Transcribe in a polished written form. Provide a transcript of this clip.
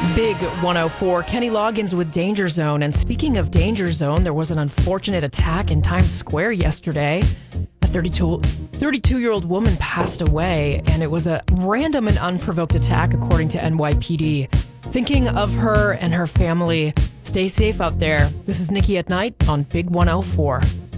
Big 104, Kenny Loggins with Danger Zone. And speaking of Danger Zone, there was an unfortunate attack in Times Square yesterday. A 32-year-old woman passed away, and it was a random and unprovoked attack, according to NYPD. Thinking of her and her family. Stay safe out there. This is Nikki at Night on Big 104.